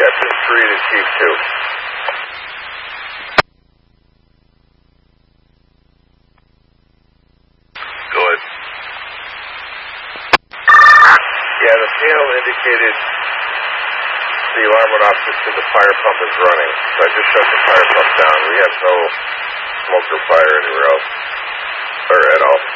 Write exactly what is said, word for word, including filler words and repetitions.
Captain three to Chief two. Good. Yeah, the panel indicated the alarm went off just because the fire pump is running. So I just shut the fire pump down. We have no smoke or fire anywhere else, or at all.